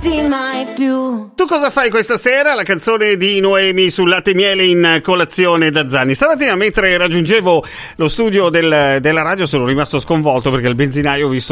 lasciarti mai più. Tu cosa fai questa sera? La canzone di Noemi sul latte e miele in colazione da Zanni. Stamattina mentre raggiungevo lo studio della radio sono rimasto sconvolto perché al benzinaio ho visto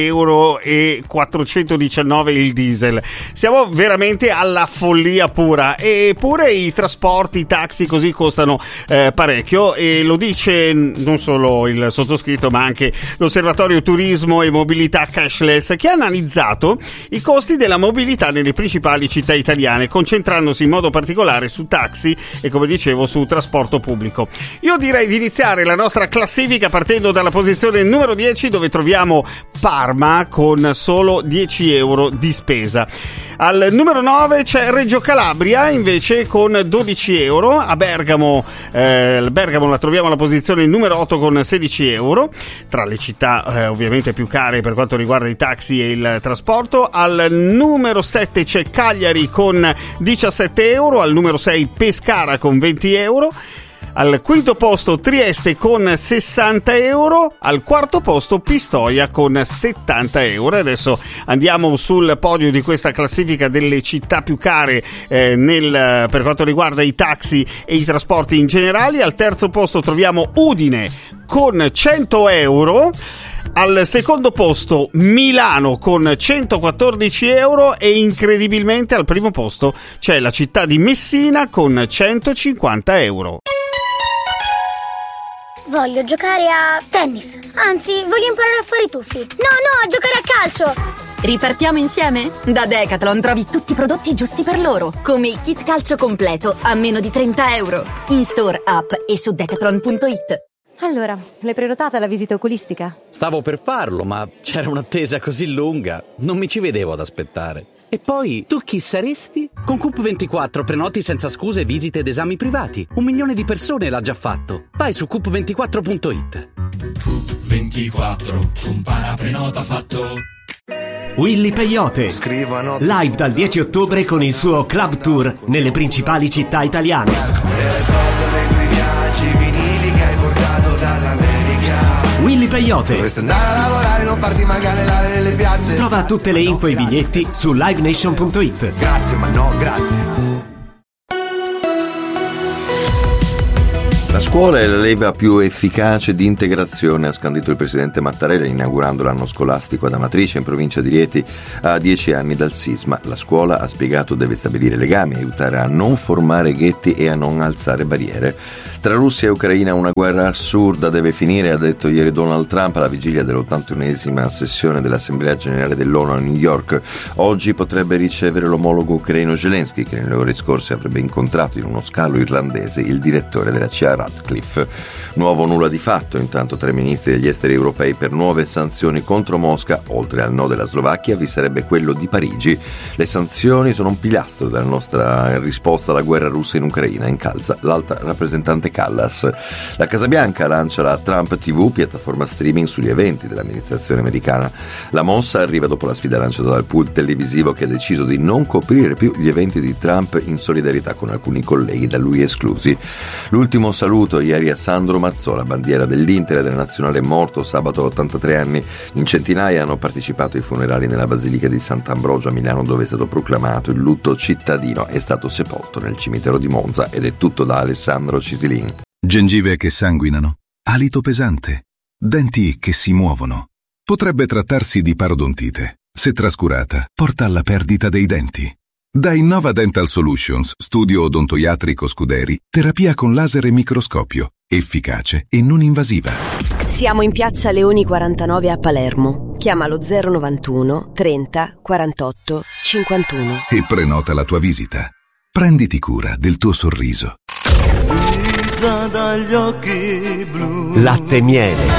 2,419 euro il diesel. Siamo veramente alla follia pura, eppure i trasporti, i taxi così costano parecchio, e lo dice non solo il sottoscritto ma anche l'Osservatorio Turismo e Mobilità Cashless, che ha analizzato i costi della mobilità nelle principali città italiane, concentrandosi in modo particolare su taxi e, come dicevo, su trasporto pubblico. Io direi di iniziare la nostra classifica partendo dalla posizione numero 10, dove troviamo Parma con solo 10 euro di spesa. Al numero 9 c'è Reggio Calabria invece con 12 euro. A Bergamo la troviamo alla posizione numero 8 con 16 euro, tra le città ovviamente più care per quanto riguarda i taxi e il trasporto. Al numero 7 c'è Cagliari con 17 euro, al numero 6 Pescara con 20 euro. Al quinto posto Trieste con 60 euro, al quarto posto Pistoia con 70 euro. Adesso andiamo sul podio di questa classifica delle città più care per quanto riguarda i taxi e i trasporti in generale. Al terzo posto troviamo Udine con 100 euro. Al secondo posto Milano con 114 euro e incredibilmente al primo posto c'è la città di Messina con 150 euro. Voglio giocare a tennis. Anzi, voglio imparare a fare i tuffi. No, a giocare a calcio. Ripartiamo insieme? Da Decathlon trovi tutti i prodotti giusti per loro, come il kit calcio completo a meno di 30 euro. In store, app e su decathlon.it. Allora, l'hai prenotata la visita oculistica? Stavo per farlo, ma c'era un'attesa così lunga. Non mi ci vedevo ad aspettare. E poi, tu chi saresti? Con Coop24 prenoti senza scuse visite ed esami privati. 1 milione di persone l'ha già fatto. Vai su coop24.it. Coop24, compara prenota fatto. Willy Peyote, live dal 10 ottobre con il suo club tour nelle principali città italiane. Willy Peyote. Trova tutte le info e i biglietti su livenation.it. Grazie, ma no, grazie. La scuola è la leva più efficace di integrazione, ha scandito il presidente Mattarella inaugurando l'anno scolastico ad Amatrice in provincia di Rieti a 10 anni dal sisma. La scuola, ha spiegato, deve stabilire legami, aiutare a non formare ghetti e a non alzare barriere. Tra Russia e Ucraina una guerra assurda deve finire, ha detto ieri Donald Trump alla vigilia dell'81esima sessione dell'Assemblea Generale dell'ONU a New York. Oggi potrebbe ricevere l'omologo ucraino Zelensky, che nelle ore scorse avrebbe incontrato in uno scalo irlandese il direttore della CIA Radcliffe. Nuovo nulla di fatto intanto tra i ministri degli esteri europei per nuove sanzioni contro Mosca. Oltre al no della Slovacchia vi sarebbe quello di Parigi. Le sanzioni sono un pilastro della nostra risposta alla guerra russa in Ucraina, incalza l'alta rappresentante Callas. La Casa Bianca lancia la Trump TV, piattaforma streaming sugli eventi dell'amministrazione americana. La mossa arriva dopo la sfida lanciata dal pool televisivo che ha deciso di non coprire più gli eventi di Trump in solidarietà con alcuni colleghi da lui esclusi. L'ultimo saluto ieri a Sandro Mazzola, bandiera dell'Inter e della Nazionale, morto sabato a 83 anni. In centinaia hanno partecipato ai funerali nella Basilica di Sant'Ambrogio a Milano, dove è stato proclamato il lutto cittadino. È stato sepolto nel cimitero di Monza. Ed è tutto da Alessandro Cisilin. Gengive che sanguinano, alito pesante, denti che si muovono. Potrebbe trattarsi di parodontite. Se trascurata, porta alla perdita dei denti. Da Innova Dental Solutions, studio odontoiatrico Scuderi, terapia con laser e microscopio, efficace e non invasiva. Siamo in piazza Leoni 49 a Palermo. Chiamalo 091 30 48 51 e prenota la tua visita. Prenditi cura del tuo sorriso. Latte e miele.